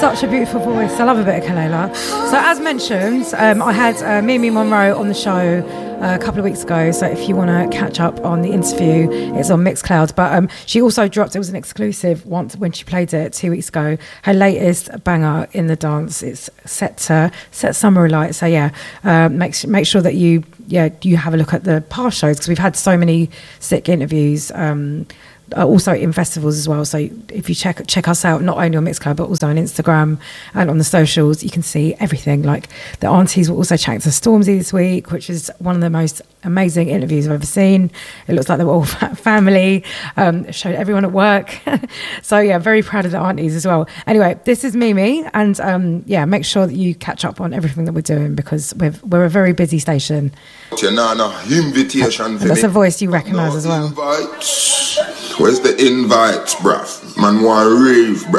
such a beautiful voice. I love a bit of Kelela. So as mentioned, I had Mimi Monroe on the show a couple of weeks ago. So if you want to catch up on the interview, it's on Mixcloud. But she also dropped, it was an exclusive once when she played it 2 weeks ago, her latest banger in the dance. It's Set Summer Light. So yeah, make sure that you have a look at the past shows, because we've had so many sick interviews. Also in festivals as well. So if you check us out, not only on Mixcloud but also on Instagram and on the socials, you can see everything. Like the aunties were also chatting to Stormzy this week, which is one of the most amazing interviews I've ever seen. It looks like they were all family. Showed everyone at work. So yeah, very proud of the aunties as well. Anyway, this is Mimi, and make sure that you catch up on everything that we're doing, because we're a very busy station. Invitation. That's a voice you recognise as well. Invites. Where's the invites, bruv? Man, want rave, bruv.